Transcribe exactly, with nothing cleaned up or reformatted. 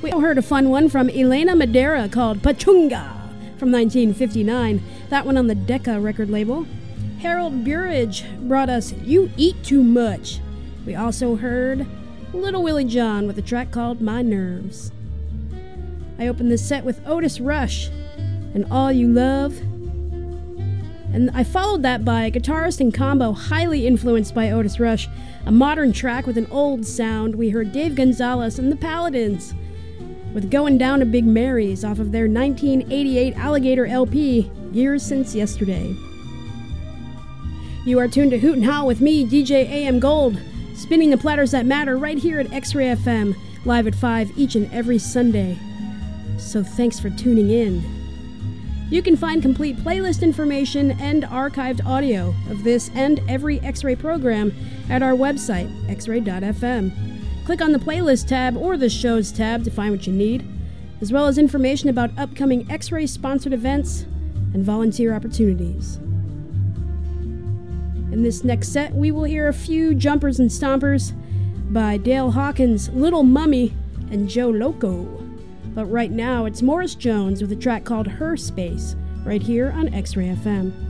We heard a fun one from Elena Madera called Pachunga from nineteen fifty-nine. That one on the Decca record label. Harold Burridge brought us You Eat Too Much. We also heard Little Willie John with a track called My Nerves. I opened this set with Otis Rush and All You Love. And I followed that by a guitarist and combo highly influenced by Otis Rush, a modern track with an old sound. We heard Dave Gonzalez and the Paladins with Going Down to Big Mary's off of their nineteen eighty-eight Alligator L P, Years Since Yesterday. You are tuned to Hoot and Howl with me, D J A M Gold, spinning the platters that matter right here at X-Ray F M, live at five each and every Sunday. So thanks for tuning in. You can find complete playlist information and archived audio of this and every X-Ray program at our website, x ray dot f m. Click on the playlist tab or the shows tab to find what you need, as well as information about upcoming X-Ray sponsored events and volunteer opportunities. In this next set, we will hear a few jumpers and stompers by Dale Hawkins, Little Mummy, and Joe Loco. But right now, it's Morris Jones with a track called Her Space, right here on X-Ray F M.